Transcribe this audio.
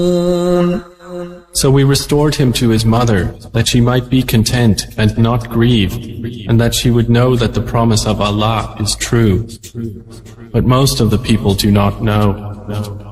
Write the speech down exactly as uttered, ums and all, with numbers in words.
So we restored him to his mother, that she might be content and not grieve, and that she would know that the promise of Allah is true. But most of the people do not know.